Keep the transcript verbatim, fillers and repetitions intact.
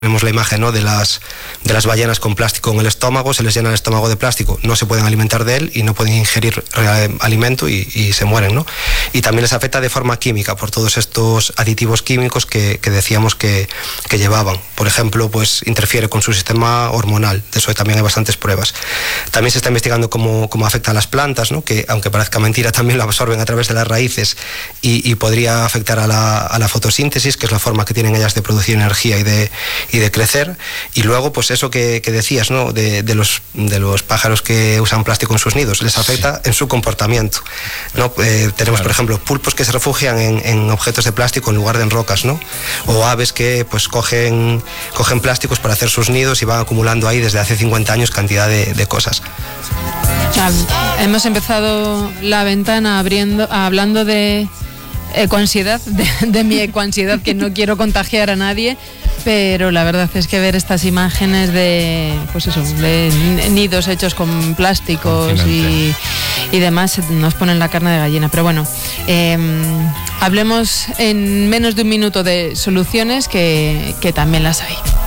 Tenemos la imagen, ¿no?, de las, de las ballenas con plástico en el estómago, se les llena el estómago de plástico, no se pueden alimentar de él y no pueden ingerir eh, alimento y, y se mueren, ¿no? Y también les afecta de forma química por todos estos aditivos químicos que, que decíamos que, que llevaban. Por ejemplo, pues interfiere con su sistema hormonal, de eso también hay bastantes pruebas. También se está investigando cómo, cómo afecta a las plantas, ¿no?, que aunque parezca mentira también lo absorben a través de las raíces y, y podría afectar a la, a la fotosíntesis, que es la forma que tienen ellas de producir energía y de y de crecer. Y luego pues eso que, que decías, ¿no?, de, de, los, de los pájaros que usan plástico en sus nidos, les afecta sí. en su comportamiento, ¿no? Eh, tenemos claro. por ejemplo pulpos que se refugian en, en objetos de plástico en lugar de en rocas, ¿no? O aves que pues cogen, cogen plásticos para hacer sus nidos y van acumulando ahí desde hace cincuenta años cantidad de, de cosas. Hemos empezado la ventana abriendo, hablando de ecoansiedad, de, de mi ecoansiedad, que no quiero contagiar a nadie, pero la verdad es que ver estas imágenes de, pues eso, de nidos hechos con plásticos y, y demás nos ponen la carne de gallina. Pero bueno, eh, hablemos en menos de un minuto de soluciones que, que también las hay.